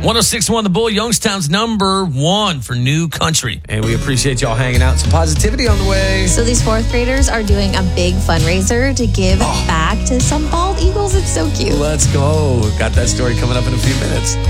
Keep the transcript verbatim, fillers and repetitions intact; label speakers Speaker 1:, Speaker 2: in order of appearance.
Speaker 1: one oh six point one The Bull, Youngstown's number one for new country.
Speaker 2: And we appreciate y'all hanging out. Some positivity on the way.
Speaker 3: So these fourth graders are doing a big fundraiser to give
Speaker 2: Oh.
Speaker 3: back to some bald eagles. It's so cute.
Speaker 2: Let's go. Got that story coming up in a few minutes.